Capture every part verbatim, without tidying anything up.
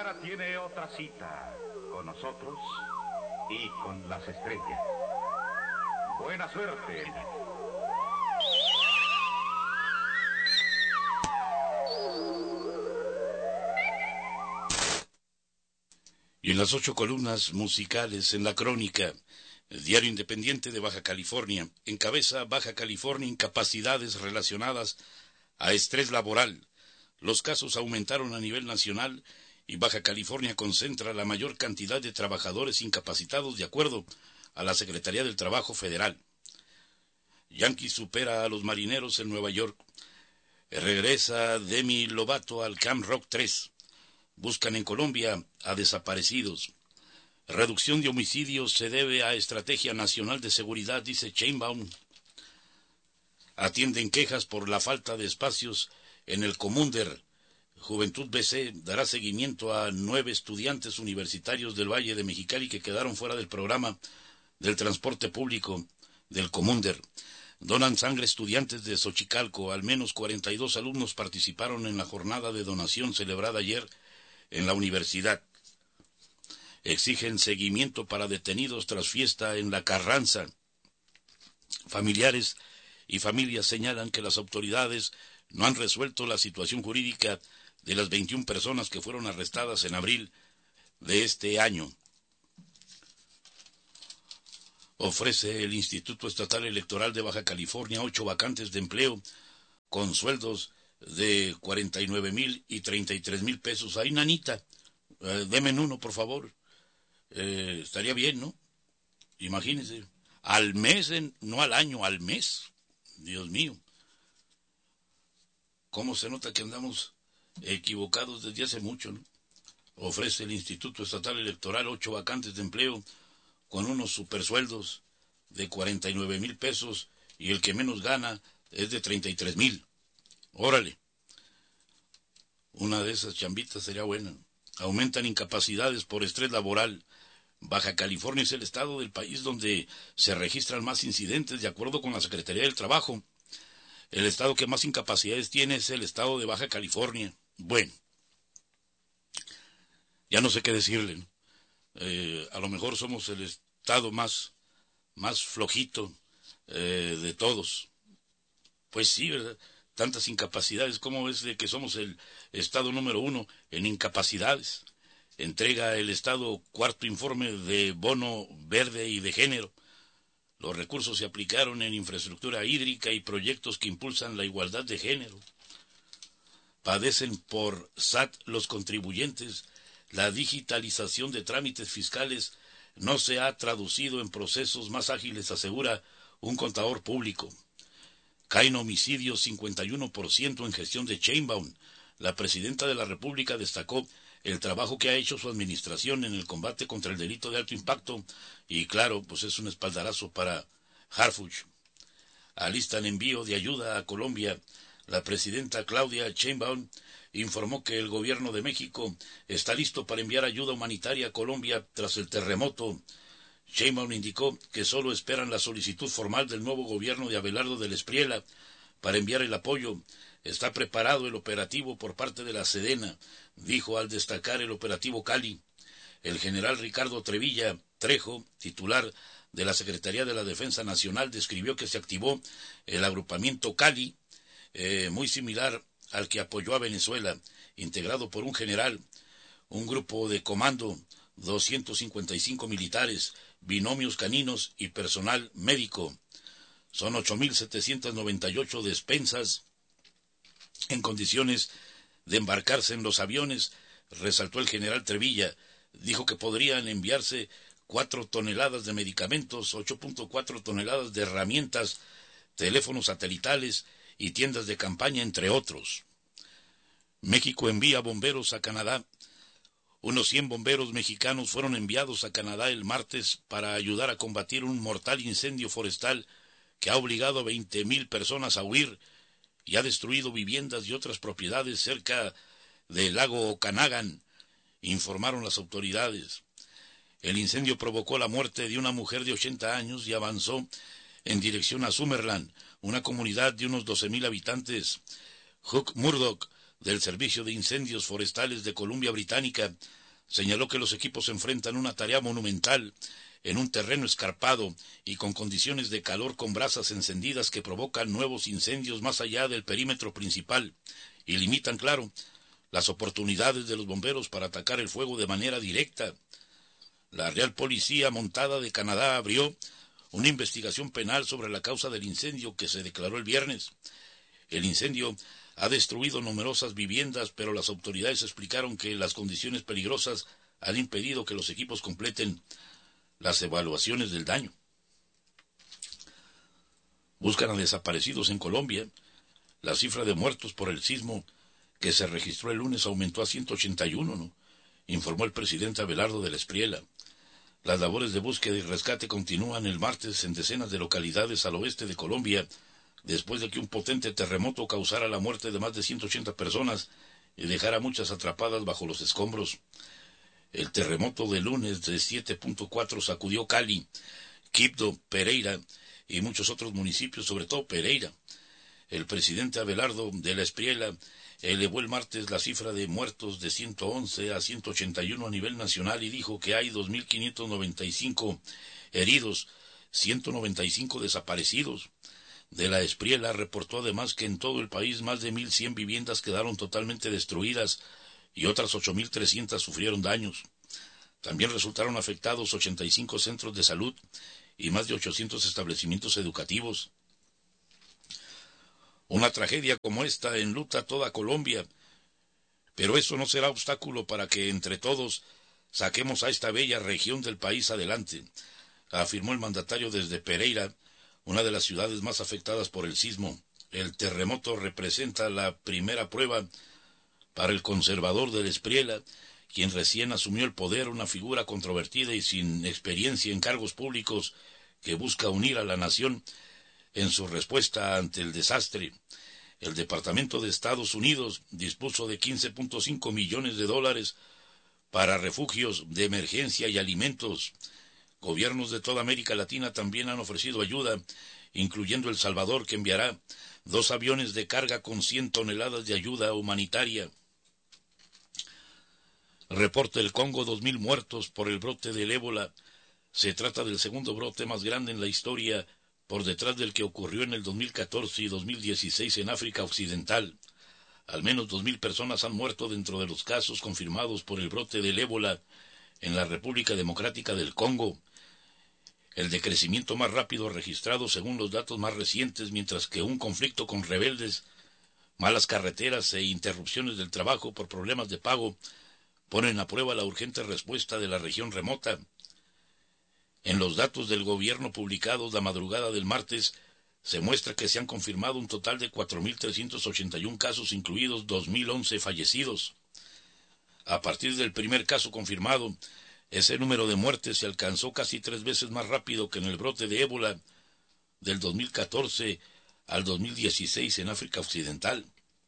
mañana tiene otra cita con nosotros y con las estrellas. Buena suerte. Y en las ocho columnas musicales en la crónica, el Diario Independiente de Baja California encabeza Baja California incapacidades relacionadas a estrés laboral. Los casos aumentaron a nivel nacional y Baja California concentra la mayor cantidad de trabajadores incapacitados de acuerdo a la Secretaría del Trabajo Federal. Yankees supera a los Marineros en Nueva York. Regresa Demi Lovato al Camp Rock tres. Buscan en Colombia a desaparecidos. Reducción de homicidios se debe a Estrategia Nacional de Seguridad, dice Sheinbaum. Atienden quejas por la falta de espacios en el Comunder. Juventud B C dará seguimiento a nueve estudiantes universitarios del Valle de Mexicali que quedaron fuera del programa del transporte público del Comunder. Donan sangre estudiantes de Xochicalco. Al menos cuarenta y dos alumnos participaron en la jornada de donación celebrada ayer en la universidad. Exigen seguimiento para detenidos tras fiesta en La Carranza. Familiares y familias señalan que las autoridades no han resuelto la situación jurídica de las veintiuna personas que fueron arrestadas en abril de este año. Ofrece el Instituto Estatal Electoral de Baja California ocho vacantes de empleo con sueldos de cuarenta y nueve mil y treinta y tres mil pesos. Ay, nanita, eh, denme uno, por favor. Eh, estaría bien, ¿no? Imagínense, al mes, en, no al año, al mes. Dios mío. ¿Cómo se nota que andamos equivocados desde hace mucho, ¿no? Ofrece el Instituto Estatal Electoral ocho vacantes de empleo con unos supersueldos de cuarenta y nueve mil pesos y el que menos gana es de treinta y tres mil. Órale. Una de esas chambitas sería buena. Aumentan incapacidades por estrés laboral. Baja California es el estado del país donde se registran más incidentes de acuerdo con la Secretaría del Trabajo. El estado que más incapacidades tiene es el estado de Baja California. Bueno, ya no sé qué decirle, ¿no? Eh, a lo mejor somos el estado más, más flojito eh, de todos. Pues sí, ¿verdad? Tantas incapacidades, ¿cómo es de que somos el estado número uno en incapacidades? Entrega el estado cuarto informe de bono verde y de género. Los recursos se aplicaron en infraestructura hídrica y proyectos que impulsan la igualdad de género. Padecen por S A T los contribuyentes. La digitalización de trámites fiscales no se ha traducido en procesos más ágiles, asegura un contador público. Caen homicidios cincuenta y uno por ciento en gestión de Sheinbaum. La presidenta de la República destacó el trabajo que ha hecho su administración en el combate contra el delito de alto impacto y claro, pues es un espaldarazo para Harfuch. Alistan envío de ayuda a Colombia. La presidenta Claudia Sheinbaum informó que el gobierno de México está listo para enviar ayuda humanitaria a Colombia tras el terremoto. Sheinbaum indicó que solo esperan la solicitud formal del nuevo gobierno de Abelardo del Espriella para enviar el apoyo. Está preparado el operativo por parte de la Sedena, dijo al destacar el operativo Cali. El general Ricardo Trevilla Trejo, titular de la Secretaría de la Defensa Nacional, describió que se activó el agrupamiento Cali, eh, muy similar al que apoyó a Venezuela, integrado por un general, un grupo de comando, doscientos cincuenta y cinco militares, binomios caninos y personal médico. Son ocho mil setecientas noventa y ocho despensas en condiciones de embarcarse en los aviones, resaltó el general Trevilla. Dijo que podrían enviarse cuatro toneladas de medicamentos, ocho punto cuatro toneladas de herramientas, teléfonos satelitales y tiendas de campaña, entre otros. México envía bomberos a Canadá. Unos cien bomberos mexicanos fueron enviados a Canadá el martes para ayudar a combatir un mortal incendio forestal que ha obligado a veinte mil personas a huir y ha destruido viviendas y otras propiedades cerca del lago Okanagan, informaron las autoridades. El incendio provocó la muerte de una mujer de ochenta años y avanzó en dirección a Summerland, una comunidad de unos doce mil habitantes. Hugh Murdoch, del Servicio de Incendios Forestales de Columbia Británica señaló que los equipos enfrentan una tarea monumental en un terreno escarpado y con condiciones de calor con brasas encendidas que provocan nuevos incendios más allá del perímetro principal y limitan, claro, las oportunidades de los bomberos para atacar el fuego de manera directa. La Real Policía Montada de Canadá abrió una investigación penal sobre la causa del incendio que se declaró el viernes. El incendio ha destruido numerosas viviendas, pero las autoridades explicaron que las condiciones peligrosas han impedido que los equipos completen las evaluaciones del daño. Buscan a desaparecidos en Colombia. La cifra de muertos por el sismo que se registró el lunes aumentó a ciento ochenta y uno, ¿no?, informó el presidente Abelardo de la Espriella. Las labores de búsqueda y rescate continúan el martes en decenas de localidades al oeste de Colombia, después de que un potente terremoto causara la muerte de más de ciento ochenta personas y dejara muchas atrapadas bajo los escombros. El terremoto de lunes de siete punto cuatro sacudió Cali, Quibdó, Pereira y muchos otros municipios, sobre todo Pereira. El presidente Abelardo de la Espriella elevó el martes la cifra de muertos de ciento once a ciento ochenta y uno a nivel nacional y dijo que hay dos mil quinientos noventa y cinco heridos, ciento noventa y cinco desaparecidos. De la Espriella reportó además que en todo el país más de mil cien viviendas quedaron totalmente destruidas y otras ocho mil trescientas sufrieron daños. También resultaron afectados ochenta y cinco centros de salud y más de ochocientos establecimientos educativos. Una tragedia como esta enluta toda Colombia, pero eso no será obstáculo para que entre todos saquemos a esta bella región del país adelante, afirmó el mandatario desde Pereira, una de las ciudades más afectadas por el sismo. El terremoto representa la primera prueba para el conservador de la Espriella, quien recién asumió el poder, una figura controvertida y sin experiencia en cargos públicos que busca unir a la nación en su respuesta ante el desastre. El Departamento de Estados Unidos dispuso de quince punto cinco millones de dólares para refugios de emergencia y alimentos. Gobiernos de toda América Latina también han ofrecido ayuda, incluyendo El Salvador, que enviará dos aviones de carga con cien toneladas de ayuda humanitaria. Reporta el Congo dos mil muertos por el brote del ébola. Se trata del segundo brote más grande en la historia, por detrás del que ocurrió en el dos mil catorce y dos mil dieciséis en África Occidental. Al menos dos mil personas han muerto dentro de los casos confirmados por el brote del ébola en la República Democrática del Congo, el decrecimiento más rápido registrado según los datos más recientes, mientras que un conflicto con rebeldes, malas carreteras e interrupciones del trabajo por problemas de pago ponen a prueba la urgente respuesta de la región remota. En los datos del gobierno publicados la madrugada del martes, se muestra que se han confirmado un total de cuatro mil trescientos ochenta y uno casos, incluidos dos mil once fallecidos. A partir del primer caso confirmado, ese número de muertes se alcanzó casi tres veces más rápido que en el brote de ébola del dos mil catorce al dos mil dieciséis en África Occidental.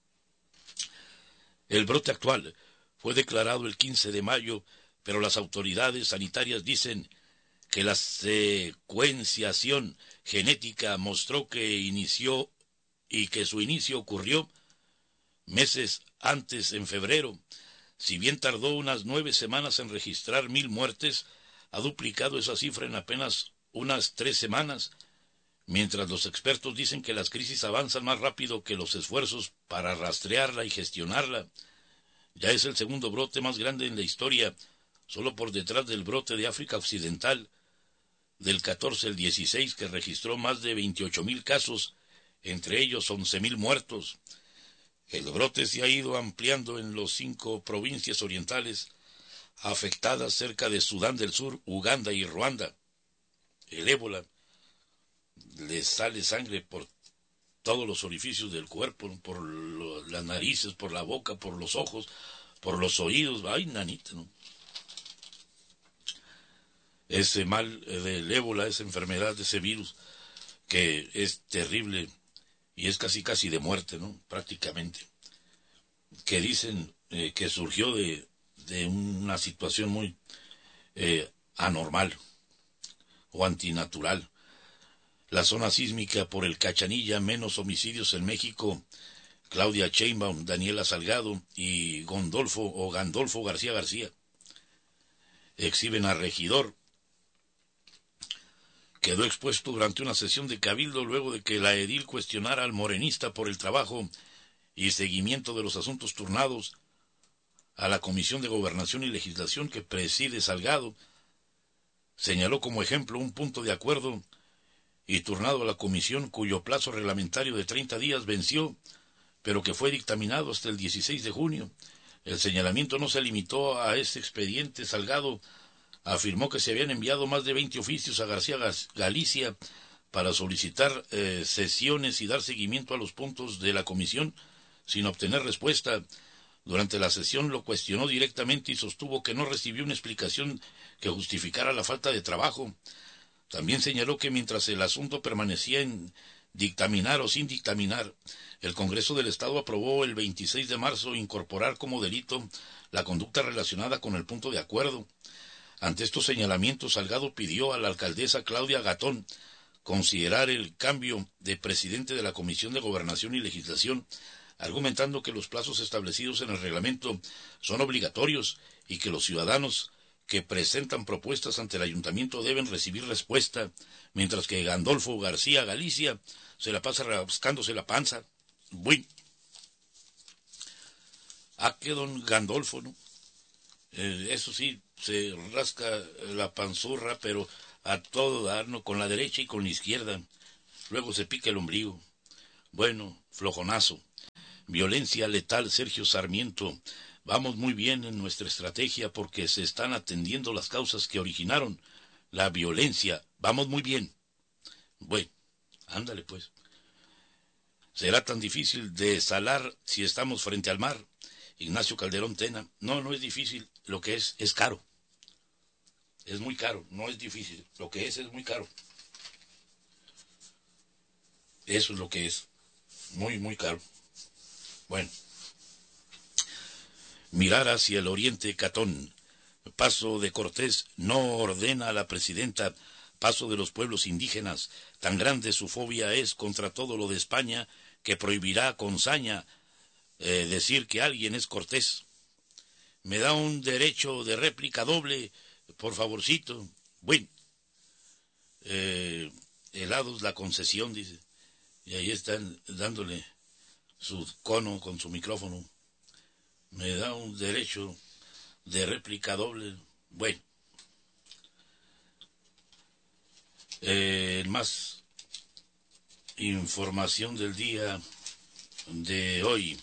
El brote actual fue declarado el quince de mayo, pero las autoridades sanitarias dicen que la secuenciación genética mostró que inició y que su inicio ocurrió meses antes, en febrero. Si bien tardó unas nueve semanas en registrar mil muertes, ha duplicado esa cifra en apenas unas tres semanas, mientras los expertos dicen que las crisis avanzan más rápido que los esfuerzos para rastrearla y gestionarla. Ya es el segundo brote más grande en la historia, solo por detrás del brote de África Occidental, del catorce al dieciséis, que registró más de veintiocho mil casos, entre ellos once mil muertos. El brote se ha ido ampliando en las cinco provincias orientales afectadas cerca de Sudán del Sur, Uganda y Ruanda. El ébola le sale sangre por todos los orificios del cuerpo, por lo, las narices, por la boca, por los ojos, por los oídos. Ay, nanita, ¿no? Ese mal del ébola, esa enfermedad, ese virus, que es terrible y es casi casi de muerte, ¿no? Prácticamente. Que dicen eh, que surgió de, de una situación muy eh, anormal o antinatural. La zona sísmica por el Cachanilla, menos homicidios en México. Claudia Sheinbaum, Daniela Salgado y Gondolfo o Gandolfo García García. Exhiben a regidor. Quedó expuesto durante una sesión de cabildo luego de que la edil cuestionara al morenista por el trabajo y seguimiento de los asuntos turnados a la Comisión de Gobernación y Legislación que preside Salgado. Señaló como ejemplo un punto de acuerdo y turnado a la comisión cuyo plazo reglamentario de treinta días venció, pero que fue dictaminado hasta el dieciséis de junio. El señalamiento no se limitó a ese expediente. Salgado afirmó que se habían enviado más de veinte oficios a García Galicia para solicitar eh, sesiones y dar seguimiento a los puntos de la comisión sin obtener respuesta. Durante la sesión lo cuestionó directamente y sostuvo que no recibió una explicación que justificara la falta de trabajo. También señaló que mientras el asunto permanecía en dictaminar o sin dictaminar, el Congreso del Estado aprobó el veintiséis de marzo incorporar como delito la conducta relacionada con el punto de acuerdo. Ante estos señalamientos, Salgado pidió a la alcaldesa Claudia Gatón considerar el cambio de presidente de la Comisión de Gobernación y Legislación, argumentando que los plazos establecidos en el reglamento son obligatorios y que los ciudadanos que presentan propuestas ante el ayuntamiento deben recibir respuesta, mientras que Gandolfo García Galicia se la pasa rascándose la panza. Bueno, ah, que don Gandolfo, ¿no? Eh, eso sí, se rasca la panzurra, pero a todo dar, ¿no? Con la derecha y con la izquierda. Luego se pica el ombligo. Bueno, flojonazo. Violencia letal, Sergio Sarmiento. Vamos muy bien en nuestra estrategia porque se están atendiendo las causas que originaron la violencia. Vamos muy bien. Bueno, ándale pues. ¿Será tan difícil desalar si estamos frente al mar? Ignacio Calderón Tena. No, no es difícil. Lo que es, es caro. Es muy caro. No es difícil. Lo que es, es muy caro. Eso es lo que es. Muy, muy caro. Bueno. Mirar hacia el oriente, Catón. Paso de Cortés no ordena a la presidenta paso de los pueblos indígenas. Tan grande su fobia es contra todo lo de España que prohibirá con saña eh, decir que alguien es Cortés. Me da un derecho de réplica doble, por favorcito. Bueno, eh, helados la concesión, dice. Y ahí están dándole su cono con su micrófono. Me da un derecho de réplica doble. Bueno. Eh, más información del día de hoy.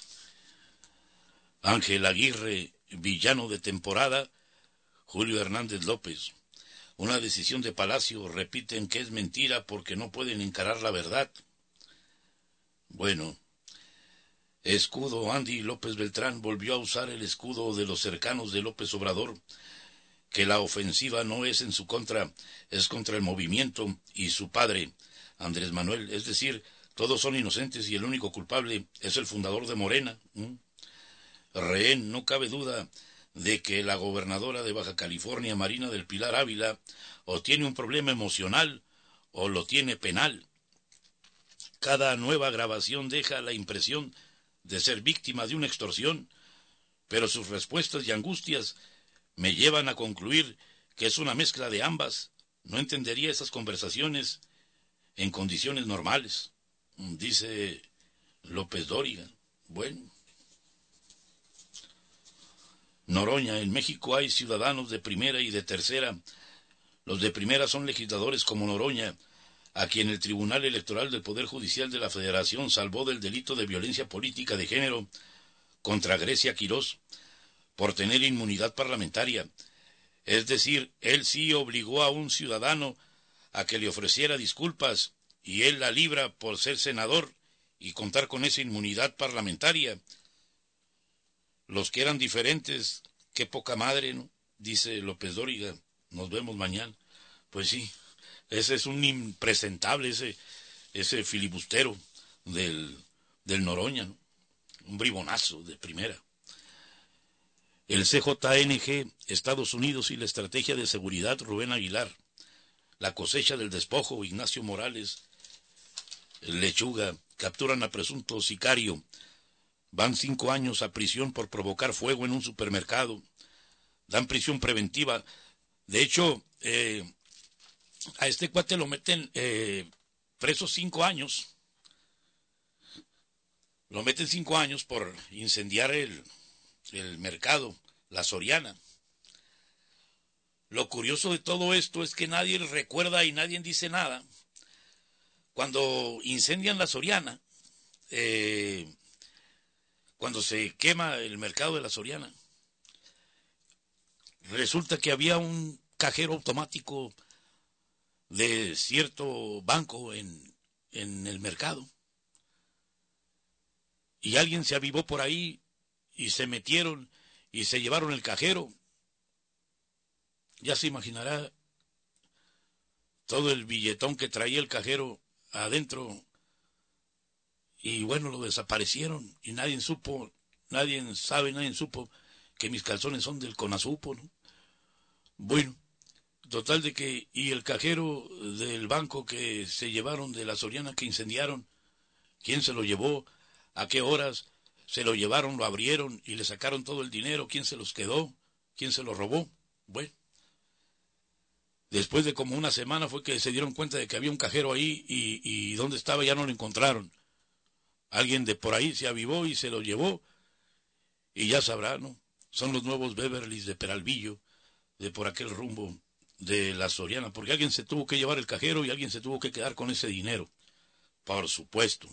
Ángel Aguirre, villano de temporada, Julio Hernández López. Una decisión de Palacio, repiten que es mentira porque no pueden encarar la verdad. Bueno, escudo Andy López Beltrán volvió a usar el escudo de los cercanos de López Obrador, que la ofensiva no es en su contra, es contra el movimiento y su padre, Andrés Manuel, es decir, todos son inocentes y el único culpable es el fundador de Morena. ¿Mm? Rehén, no cabe duda de que la gobernadora de Baja California, Marina del Pilar Ávila, o tiene un problema emocional o lo tiene penal. Cada nueva grabación deja la impresión de ser víctima de una extorsión, pero sus respuestas y angustias me llevan a concluir que es una mezcla de ambas. No entendería esas conversaciones en condiciones normales, dice López Dóriga. Bueno. Noroña, en México hay ciudadanos de primera y de tercera. Los de primera son legisladores como Noroña, a quien el Tribunal Electoral del Poder Judicial de la Federación salvó del delito de violencia política de género contra Grecia Quirós por tener inmunidad parlamentaria. Es decir, él sí obligó a un ciudadano a que le ofreciera disculpas y él la libra por ser senador y contar con esa inmunidad parlamentaria. Los que eran diferentes, qué poca madre, ¿no? Dice López Dóriga, nos vemos mañana. Pues sí, ese es un impresentable, ese, ese filibustero del, del Noroña, ¿no? Un bribonazo de primera. El C J N G, Estados Unidos y la Estrategia de Seguridad, Rubén Aguilar. La cosecha del despojo, Ignacio Morales. Lechuga. capturan a presunto sicario. Van cinco años a prisión por provocar fuego en un supermercado. Dan prisión preventiva. De hecho, eh, a este cuate lo meten eh, preso cinco años. Lo meten cinco años por incendiar el, el mercado, la Soriana. Lo curioso de todo esto es que nadie recuerda y nadie dice nada. Cuando incendian la Soriana, eh, cuando se quema el mercado de la Soriana, resulta que había un cajero automático de cierto banco en, en el mercado. Y alguien se avivó por ahí y se metieron y se llevaron el cajero. Ya se imaginará todo el billetón que traía el cajero adentro. Y bueno, lo desaparecieron y nadie supo, nadie sabe, nadie supo que mis calzones son del Conasupo, ¿no? Bueno, total de que, y el cajero del banco que se llevaron de la Soriana que incendiaron, ¿quién se lo llevó? ¿A qué horas se lo llevaron, lo abrieron y le sacaron todo el dinero? ¿Quién se los quedó? ¿Quién se los robó? Bueno, después de como una semana fue que se dieron cuenta de que había un cajero ahí y, y dónde estaba ya no lo encontraron. Alguien de por ahí se avivó y se lo llevó y ya sabrá, ¿no? Son los nuevos Beverlys de Peralvillo, de por aquel rumbo de la Soriana, porque alguien se tuvo que llevar el cajero y alguien se tuvo que quedar con ese dinero, por supuesto.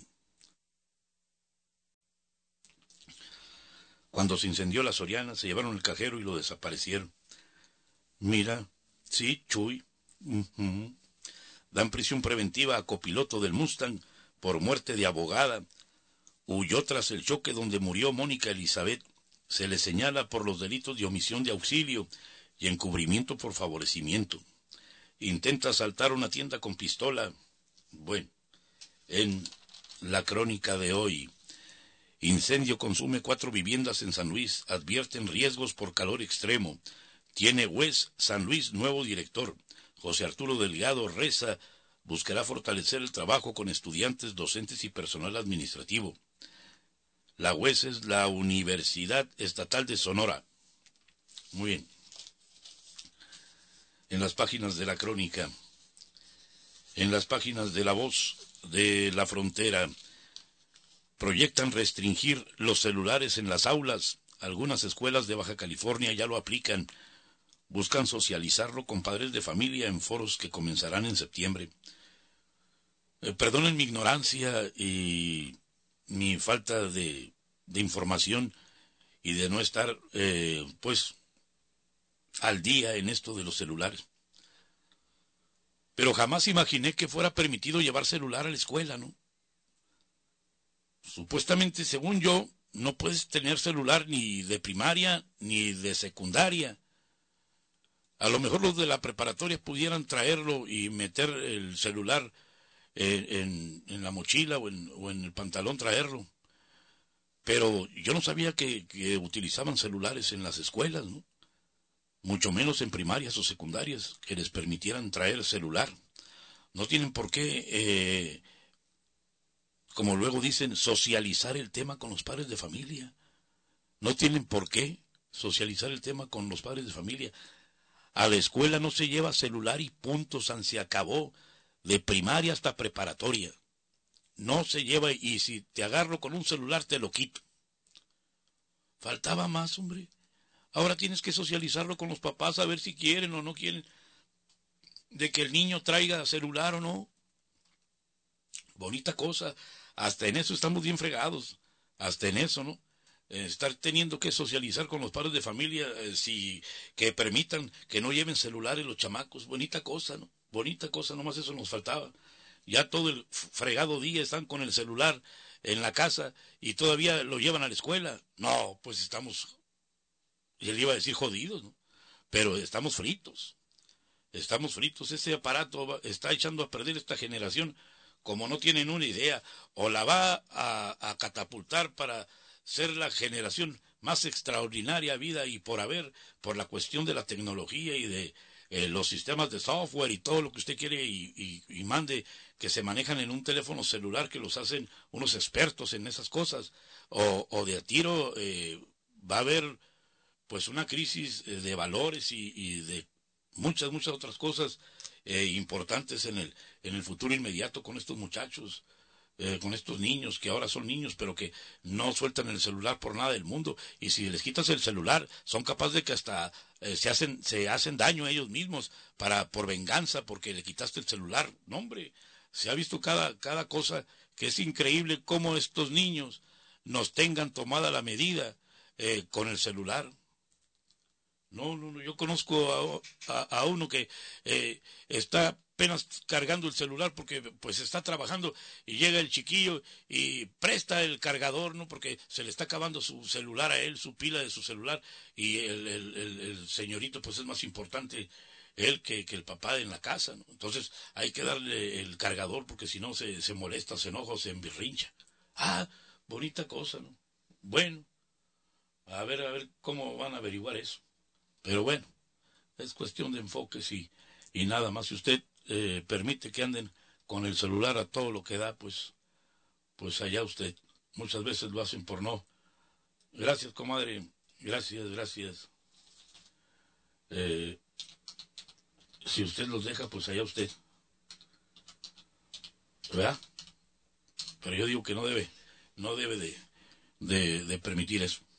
Cuando se incendió la Soriana, se llevaron el cajero y lo desaparecieron. Mira, sí, Chuy. Uh-huh. Dan prisión preventiva a copiloto del Mustang por muerte de abogada. Huyó tras el choque donde murió Mónica Elizabeth. Se le señala por los delitos de omisión de auxilio y encubrimiento por favorecimiento. Intenta asaltar una tienda con pistola. Bueno, en la crónica de hoy. Incendio consume cuatro viviendas en San Luis. Advierten riesgos por calor extremo. Tiene U E S San Luis nuevo director. José Arturo Delgado Reza buscará fortalecer el trabajo con estudiantes, docentes y personal administrativo. La U E S es la Universidad Estatal de Sonora. Muy bien. En las páginas de la crónica, en las páginas de La Voz de la Frontera, proyectan restringir los celulares en las aulas. Algunas escuelas de Baja California ya lo aplican. Buscan socializarlo con padres de familia en foros que comenzarán en septiembre. Eh, perdonen mi ignorancia y mi falta de, de información y de no estar, eh, pues, al día en esto de los celulares. Pero jamás imaginé que fuera permitido llevar celular a la escuela, ¿no? Supuestamente, según yo, no puedes tener celular ni de primaria ni de secundaria. A lo mejor los de la preparatoria pudieran traerlo y meter el celular en, en, en la mochila o en, o en el pantalón, traerlo. Pero yo no sabía que, que utilizaban celulares en las escuelas, ¿no? Mucho menos en primarias o secundarias, que les permitieran traer celular. No tienen por qué, eh, como luego dicen, socializar el tema con los padres de familia. No tienen por qué socializar el tema con los padres de familia. A la escuela no se lleva celular y punto, san se acabó, de primaria hasta preparatoria. No se lleva, y si te agarro con un celular te lo quito. Faltaba más, hombre. Ahora tienes que socializarlo con los papás a ver si quieren o no quieren de que el niño traiga celular o no. Bonita cosa. Hasta en eso estamos bien fregados. Hasta en eso, ¿no? Eh, estar teniendo que socializar con los padres de familia, eh, si que permitan que no lleven celulares los chamacos. Bonita cosa, ¿no? Bonita cosa, nomás eso nos faltaba. Ya todo el fregado día están con el celular en la casa y todavía lo llevan a la escuela. No, pues estamos, y él iba a decir jodidos, ¿no? Pero estamos fritos. Estamos fritos. Ese aparato está echando a perder esta generación como no tienen una idea. O la va a, a catapultar para ser la generación más extraordinaria vida y por haber, por la cuestión de la tecnología y de eh, los sistemas de software y todo lo que usted quiere y, y, y mande que se manejan en un teléfono celular, que los hacen unos expertos en esas cosas, o, o de a tiro eh, va a haber pues una crisis eh, de valores y, y de muchas, muchas otras cosas eh, importantes en el, en el futuro inmediato con estos muchachos. Eh, con estos niños que ahora son niños pero que no sueltan el celular por nada del mundo, y si les quitas el celular son capaces de que hasta eh, se hacen se hacen daño a ellos mismos para por venganza porque le quitaste el celular. No, hombre, se ha visto cada cada cosa que es increíble cómo estos niños nos tengan tomada la medida eh, con el celular. No, no, no, yo conozco a, a, a uno que eh, está apenas cargando el celular porque pues está trabajando y llega el chiquillo y presta el cargador, ¿no? Porque se le está acabando su celular a él, su pila de su celular, y el, el, el, el señorito pues es más importante él que, que el papá en la casa, ¿no? Entonces hay que darle el cargador porque si no se, se molesta, se enoja, se embirrincha. Ah, bonita cosa, ¿no? Bueno, a ver, a ver cómo van a averiguar eso. Pero bueno, es cuestión de enfoques y, y nada más. Si usted eh, permite que anden con el celular a todo lo que da, pues, pues allá usted. Muchas veces lo hacen por no. Gracias, comadre. Gracias, gracias. Eh, si usted los deja, pues allá usted. ¿Verdad? Pero yo digo que no debe, no debe de, de, de permitir eso.